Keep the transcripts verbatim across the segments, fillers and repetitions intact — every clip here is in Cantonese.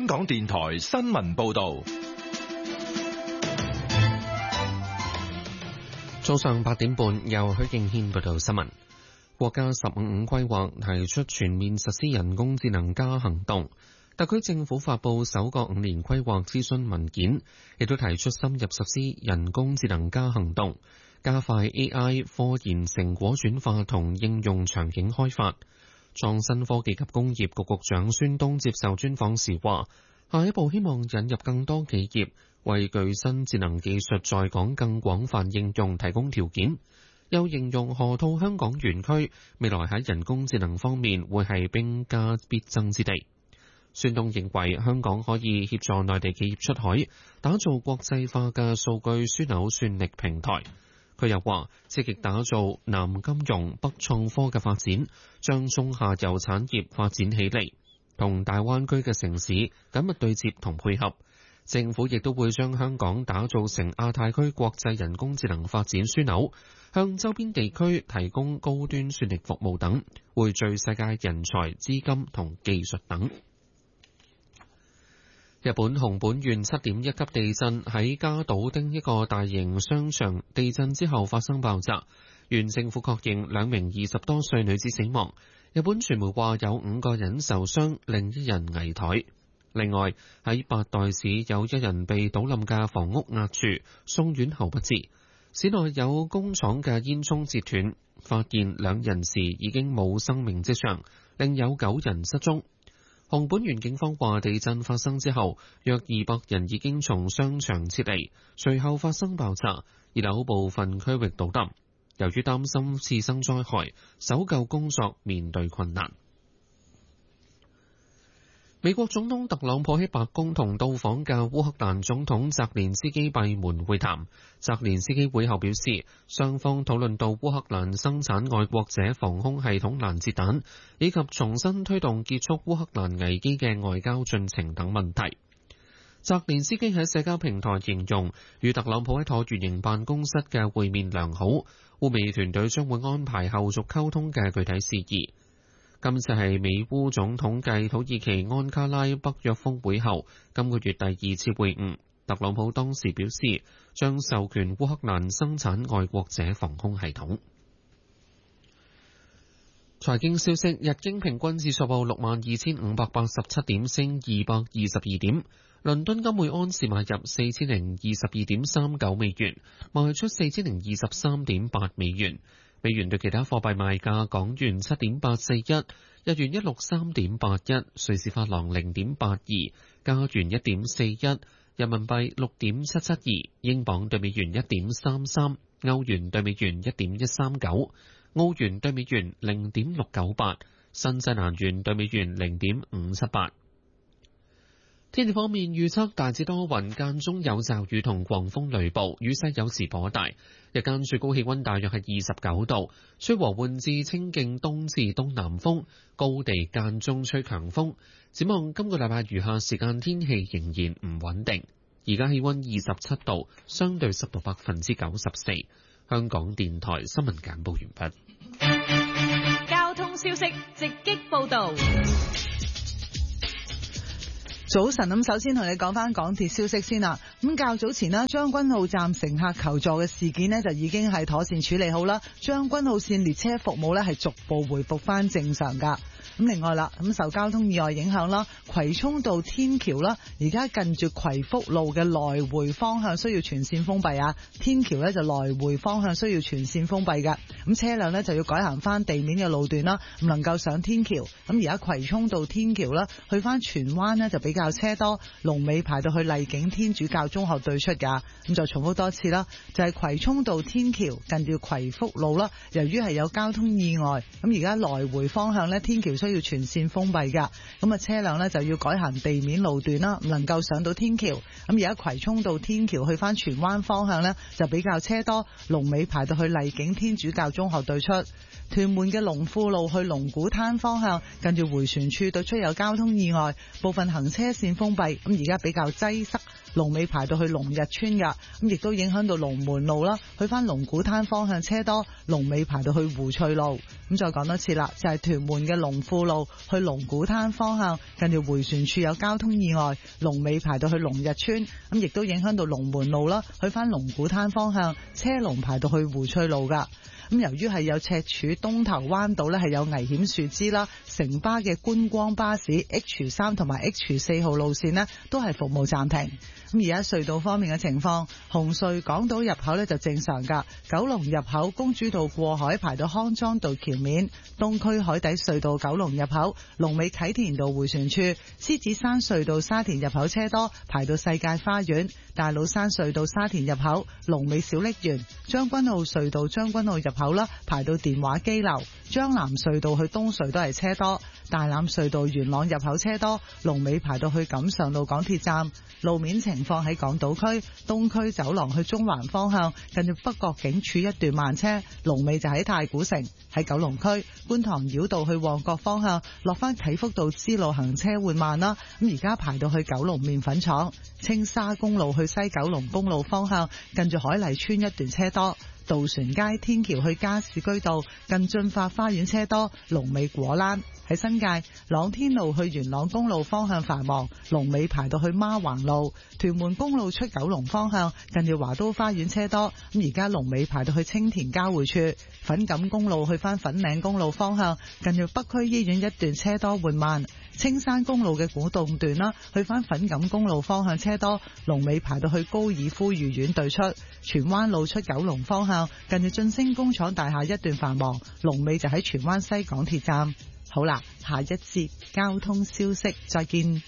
香港電台新聞報道。 早上八點半，由許敬軒報道新聞。國家十五五規劃提出全面實施人工智能加行動，特區政府發布首個五年規劃諮詢文件，亦都提出深入實施人工智能加行動，加快 A I 科研成果轉化同應用場景開發。創新科技及工業局局長孫東接受專訪時話，下一步希望引入更多企業，為具新智能技術在港更廣泛應用提供條件。又形容河套香港園區未來喺人工智能方面會係兵家必爭之地。孫東認為香港可以協助內地企業出海，打造國際化嘅數據樞紐算力平台。佢又話積極打造南金融北創科嘅發展，將中下游產業發展起嚟，同大灣區嘅城市緊密對接同配合。政府亦都會將香港打造成亞太區國際人工智能發展樞紐，向周邊地區提供高端算力服務等，匯聚世界人才、資金同技術等。日本熊本縣七點一級地震喺加島町一個大型商場地震之後發生爆炸，縣政府確認兩名二十多歲女子死亡。日本傳媒話有五個人受傷，另一人危殆。另外喺八代市有一人被倒冧嘅房屋壓住，送院後不治。市內有工廠嘅煙囪截斷，發現兩人時已經冇生命跡象，另有九人失蹤。熊本縣警方話，地震發生之後，約二百人已經從商場撤離，隨後發生爆炸，二樓部分區域倒冧。由於擔心次生災害，搜救工作面對困難。美國總統特朗普喺白宮同到訪嘅烏克蘭總統澤連斯基閉門會談。澤連斯基會後表示，雙方討論到烏克蘭生產愛國者防空系統攔截彈，以及重新推動結束烏克蘭危機嘅外交進程等問題。澤連斯基喺社交平台形容，與特朗普喺橢圓形辦公室嘅會面良好，烏美團隊將會安排後續溝通嘅具體事宜。今次係美烏總統繼土耳其安卡拉北約峰會後，今個月第二次會晤。特朗普當時表示，將授權烏克蘭生產愛國者防空系統。財經消息，日經平均指數報六萬二千五百八十七點，升二百二十二點。倫敦金每安士買入四千零二十二點三九美元，賣出四千零二十三點八美元。美元對其他貨幣賣價：港元七點八四一，日元一六三點八一，瑞士法郎零點八二，加元一點四一，人民幣六點七七二，英鎊對美元一點三三，歐元對美元一點一三九，澳元對美元零點六九八，新西蘭元對美元零點五七八。天氣方面預測大致多雲，間中有驟雨同狂風雷暴，雨勢有時頗大。日間最高氣溫大約係二十九度，吹和緩至清勁東至東南風，高地間中吹強風。展望今個禮拜餘下時間天氣仍然唔穩定。而家氣溫二十七度，相對濕度百分之九十四。香港電台新聞簡報完畢。 交通消息直擊報道。 早晨，咁首先同你講翻港鐵消息先啦。咁較早前啦，將軍澳站乘客求助嘅事件呢，就已經係妥善處理好啦。將軍澳線列車服務呢，係逐步回復翻正常噶。咁另外啦，咁受交通意外影響啦，葵涌道天橋啦，而家近住葵福路嘅來回方向需要全線封閉啊。天橋呢，就來回方向需要全線封閉嘅。咁車輛呢，就要改行翻地面嘅路段啦，唔能夠上天橋。咁而家葵涌道天橋啦，去翻荃灣呢，就比較車多，龍尾排到去麗景天主教中學對出噶。咁就重複多次啦，就係、是、葵涌道天橋近住葵福路啦，由於係有交通意外，咁而家來回方向呢，天橋需要全線封閉噶，咁啊車輛呢就要改行地面路段啦，唔能夠上到天橋。咁而家葵涌道天橋去翻荃灣方向呢，就比較車多，龍尾排到去麗景天主教中學對出。屯門嘅龍富路去龍鼓灘方向，近住迴旋處對出有交通意外，部分行車線封閉，咁而家比較擠塞， 龍尾排到去龍日村噶，咁亦都影響到龍門路啦，去翻龍鼓灘方向車多，龍尾排到去湖翠路。咁再講多次啦，就係屯門嘅龍富路去龍鼓灘方向，近住迴旋處有交通意外，龍尾排到去龍日村，咁亦都影響到龍門路啦，去翻龍鼓灘方向，車龍排到去湖翠路噶。咁由於係有赤柱東頭灣道咧係有危險樹枝啦，城巴嘅觀光巴士 H 三同埋 H 四號路線呢都係服務暫停。咁而家隧道方面嘅情況，紅隧港島入口咧就正常噶，九龍入口公主道過海排到康莊道橋面，東區海底隧道九龍入口龍尾啟田道迴旋處，獅子山隧道沙田入口車多排到世界花園，大老山隧道沙田入口龍尾小瀝源，將軍澳隧道將軍澳入口啦排到電話機樓，將南隧道去東隧都係車多，大欖隧道元朗入口車多，龍尾排到去錦上路港鐵站。路面情況喺港島區東區走廊去中環方向，近住北角警署一段慢車，龍尾就喺太古城。喺九龍區觀塘繞道去旺角方向，落翻啟福道支路行車緩慢啦，咁而家排到去九龍麵粉廠。青沙公路去西九龍公路方向，近住海麗村一段車多。渡船街天橋去加士居道近駿發花園車多，龍尾果欄。喺新界朗天路去元朗公路方向繁忙，龍尾排到去孖橫路。屯門公路出九龍方向近住華都花園車多，咁而家龍尾排到去青田交匯處。粉錦公路去翻粉嶺公路方向近住北區醫院一段車多緩慢。青山公路嘅古洞段啦，去翻粉錦公路方向車多，龍尾排到去高爾夫御苑對出。荃灣路出九龍方向近住晉升工廠大廈一段繁忙，龍尾就喺荃灣西港鐵站。好啦，下一節交通消息，再見。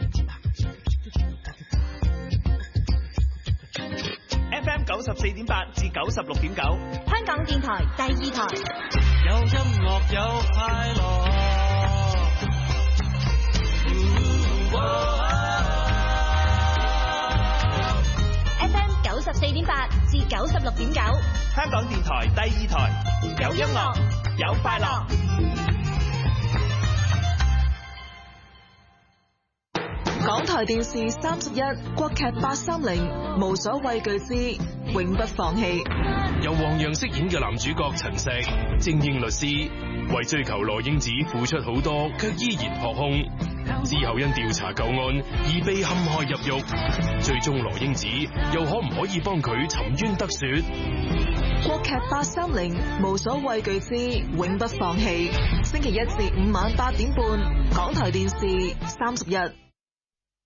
F M 九十四點八至九十六點九， 香港電台第二台。 有音樂有快樂。 F M 九十四點八至九十六點九， 香港電台第二台，有音樂有快樂。 港台電視三十一，國劇八三零，無所畏懼之永不放棄。 由黃洋飾演嘅男主角陳石，精英律師，為追求羅英子付出好多，卻依然撲空。之後因調查舊案而被陷害入獄，最終羅英子又可唔可以幫佢沉冤得雪？ 國劇八三零，無所畏懼之永不放棄。星期一至五晚八點半，港台電視三十一。